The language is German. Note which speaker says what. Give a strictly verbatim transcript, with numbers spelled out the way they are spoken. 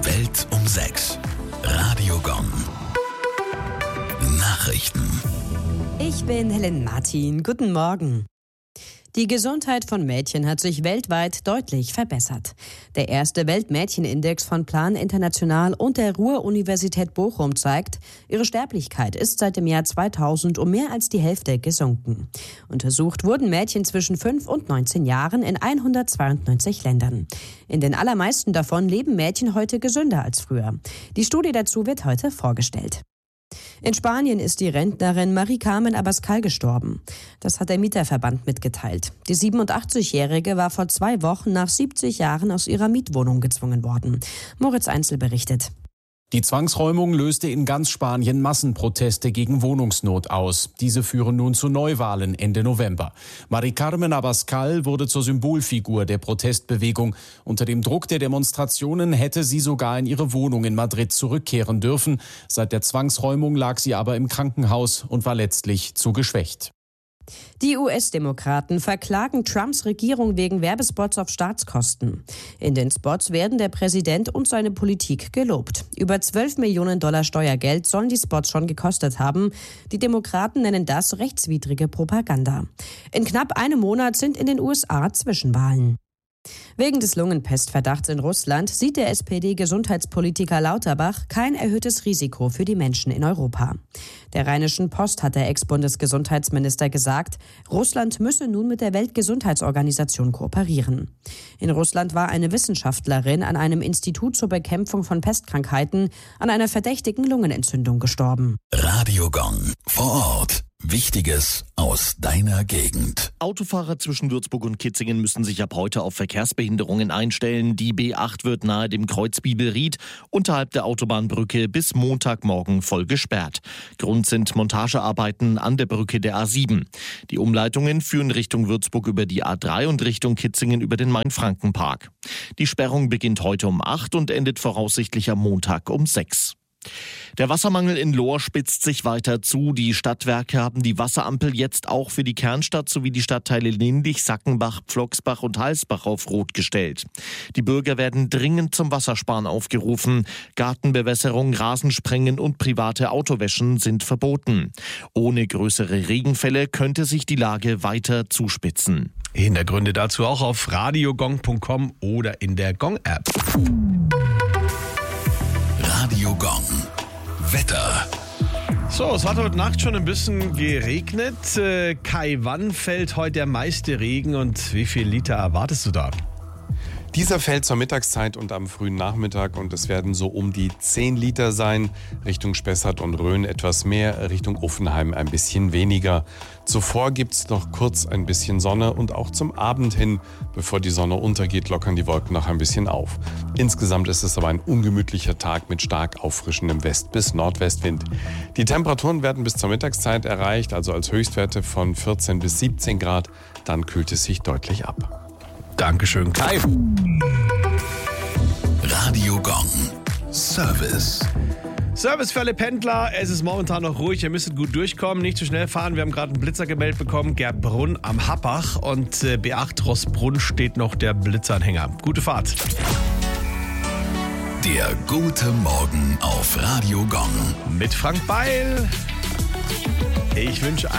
Speaker 1: Welt um sechs. Radio Gong. Nachrichten.
Speaker 2: Ich bin Helen Martin. Guten Morgen. Die Gesundheit von Mädchen hat sich weltweit deutlich verbessert. Der erste Weltmädchenindex von Plan International und der Ruhr-Universität Bochum zeigt, ihre Sterblichkeit ist seit dem Jahr zweitausend um mehr als die Hälfte gesunken. Untersucht wurden Mädchen zwischen fünf und neunzehn Jahren in hundertzweiundneunzig Ländern. In den allermeisten davon leben Mädchen heute gesünder als früher. Die Studie dazu wird heute vorgestellt. In Spanien ist die Rentnerin Mari Carmen Abascal gestorben. Das hat der Mieterverband mitgeteilt. Die siebenundachtzigjährige war vor zwei Wochen nach siebzig Jahren aus ihrer Mietwohnung gezwungen worden. Moritz Einzel berichtet.
Speaker 3: Die Zwangsräumung löste in ganz Spanien Massenproteste gegen Wohnungsnot aus. Diese führen nun zu Neuwahlen Ende November. Mari Carmen Abascal wurde zur Symbolfigur der Protestbewegung. Unter dem Druck der Demonstrationen hätte sie sogar in ihre Wohnung in Madrid zurückkehren dürfen. Seit der Zwangsräumung lag sie aber im Krankenhaus und war letztlich zu geschwächt.
Speaker 2: Die U S-Demokraten verklagen Trumps Regierung wegen Werbespots auf Staatskosten. In den Spots werden der Präsident und seine Politik gelobt. Über zwölf Millionen Dollar Steuergeld sollen die Spots schon gekostet haben. Die Demokraten nennen das rechtswidrige Propaganda. In knapp einem Monat sind in den U S A Zwischenwahlen. Wegen des Lungenpestverdachts in Russland sieht der S P D-Gesundheitspolitiker Lauterbach kein erhöhtes Risiko für die Menschen in Europa. Der Rheinischen Post hat der Ex-Bundesgesundheitsminister gesagt, Russland müsse nun mit der Weltgesundheitsorganisation kooperieren. In Russland war eine Wissenschaftlerin an einem Institut zur Bekämpfung von Pestkrankheiten an einer verdächtigen Lungenentzündung gestorben.
Speaker 1: Radio Gong. Vor Ort. Wichtiges aus deiner Gegend.
Speaker 4: Autofahrer zwischen Würzburg und Kitzingen müssen sich ab heute auf Verkehrsbehinderungen einstellen. Die B acht wird nahe dem Kreuz Bibelried unterhalb der Autobahnbrücke bis Montagmorgen voll gesperrt. Grund sind Montagearbeiten an der Brücke der A sieben. Die Umleitungen führen Richtung Würzburg über die A drei und Richtung Kitzingen über den Main-Franken-Park. Die Sperrung beginnt heute um acht und endet voraussichtlich am Montag um sechs. Der Wassermangel in Lohr spitzt sich weiter zu. Die Stadtwerke haben die Wasserampel jetzt auch für die Kernstadt sowie die Stadtteile Lindig, Sackenbach, Pflocksbach und Halsbach auf Rot gestellt. Die Bürger werden dringend zum Wassersparen aufgerufen. Gartenbewässerung, Rasensprengen und private Autowäschen sind verboten. Ohne größere Regenfälle könnte sich die Lage weiter zuspitzen.
Speaker 5: Hintergründe dazu auch auf radiogong punkt com oder in der Gong-App.
Speaker 1: Radio Gong. Wetter.
Speaker 5: So, es hat heute Nacht schon ein bisschen geregnet. Äh, Kai, wann fällt heute der meiste Regen und wie viel Liter erwartest du da?
Speaker 6: Dieser fällt zur Mittagszeit und am frühen Nachmittag und es werden so um die zehn Liter sein. Richtung Spessart und Rhön etwas mehr, Richtung Uffenheim ein bisschen weniger. Zuvor gibt es noch kurz ein bisschen Sonne und auch zum Abend hin, bevor die Sonne untergeht, lockern die Wolken noch ein bisschen auf. Insgesamt ist es aber ein ungemütlicher Tag mit stark auffrischendem West- bis Nordwestwind. Die Temperaturen werden bis zur Mittagszeit erreicht, also als Höchstwerte von vierzehn bis siebzehn Grad. Dann kühlt es sich deutlich ab.
Speaker 5: Dankeschön, Kai.
Speaker 1: Radio Gong. Service.
Speaker 5: Service für alle Pendler. Es ist momentan noch ruhig. Ihr müsstet gut durchkommen. Nicht zu schnell fahren. Wir haben gerade einen Blitzer gemeldet bekommen. Gerbrunn am Happach. Und äh, B acht Rossbrunn steht noch der Blitzanhänger. Gute Fahrt.
Speaker 1: Der gute Morgen auf Radio Gong.
Speaker 5: Mit Frank Beil. Ich wünsche